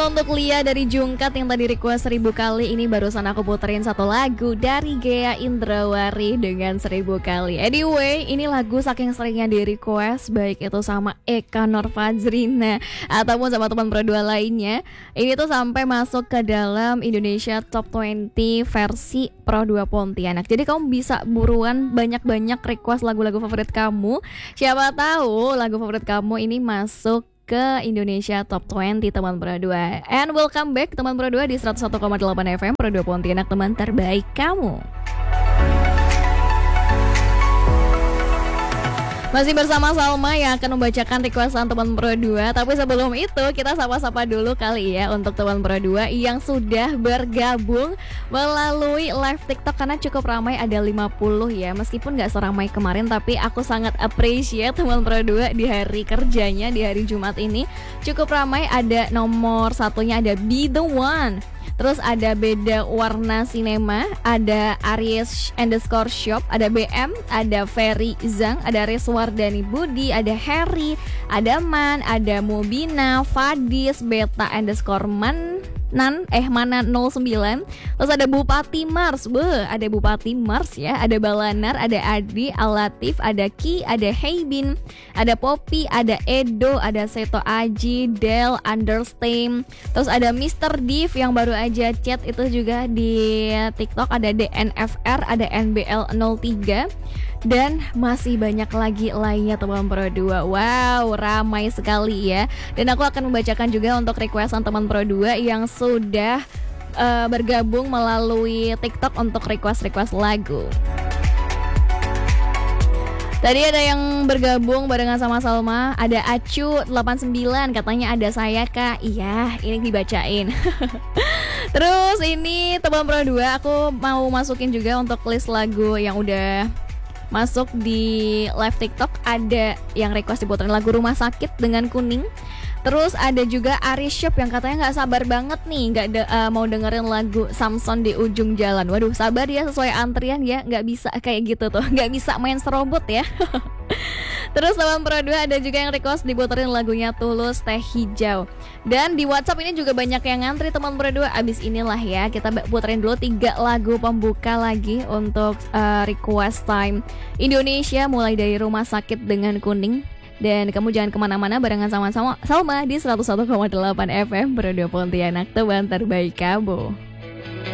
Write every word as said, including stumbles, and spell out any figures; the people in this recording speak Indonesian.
untuk Lia dari Jungkat yang tadi request seribu kali. Ini barusan aku puterin satu lagu dari Ghea Indrawari dengan seribu kali. Anyway, ini lagu saking seringnya di request, baik itu sama Eka Nurfazrina ataupun sama teman Pro dua lainnya. Ini tuh sampai masuk ke dalam Indonesia Top dua puluh versi Pro dua Pontianak. Jadi kamu bisa buruan banyak-banyak request lagu-lagu favorit kamu. Siapa tahu lagu favorit kamu ini masuk ke Indonesia Top dua puluh teman Pro dua. And welcome back teman Pro dua di seratus satu koma delapan F M Pro dua Pontianak, teman terbaik kamu. Masih bersama Salma yang akan membacakan requestan teman Pro dua. Tapi sebelum itu kita sapa-sapa dulu kali ya untuk teman Pro dua yang sudah bergabung melalui live TikTok, karena cukup ramai, ada lima puluh ya. Meskipun gak seramai kemarin, tapi aku sangat appreciate teman Pro dua di hari kerjanya, di hari Jumat ini cukup ramai. Ada nomor satunya ada Be The One, terus ada Beda Warna Sinema, ada Aries underscore shop, ada B M, ada Ferry Zang, ada Reswardani Budi, ada Harry, ada Man, ada Mubina, Fadis, Beta underscore Man, Nan, eh mana nol sembilan. Terus ada Bupati Mars, Beuh, ada Bupati Mars ya. Ada Balanar, ada Adi, Alatif, ada Ki, ada Heibin, ada Poppy, ada Edo, ada Seto Aji, Del, Understain. Terus ada Mister Div yang baru aja chat itu juga di TikTok. Ada D N F R, ada N B L nol tiga. Dan masih banyak lagi lainnya teman Pro dua. Wow, ramai sekali ya. Dan aku akan membacakan juga untuk requestan teman Pro dua yang sudah uh, bergabung melalui TikTok untuk request-request lagu. Tadi ada yang bergabung barengan sama Salma, ada Acu delapan sembilan, katanya ada saya kak. Iya, ini dibacain. Terus ini teman Pro dua, aku mau masukin juga untuk list lagu yang udah masuk di live TikTok. Ada yang request diputerin lagu Rumah Sakit dengan Kuning. Terus ada juga Aries Shop yang katanya gak sabar banget nih, gak de- uh, mau dengerin lagu Samson di Ujung Jalan. Waduh, sabar ya, sesuai antrian ya, gak bisa kayak gitu tuh, gak bisa main serobot ya. Terus teman Pro dua ada juga yang request diputerin lagunya Tulus Teh Hijau. Dan di WhatsApp ini juga banyak yang ngantri teman Pro dua. Abis inilah ya kita puterin dulu tiga lagu pembuka lagi untuk uh, request time Indonesia, mulai dari Rumah Sakit dengan Kuning. Dan kamu jangan kemana-mana, barengan sama-sama Salma di seratus satu koma delapan F M Pro dua Pontianak, teman terbaik kamu.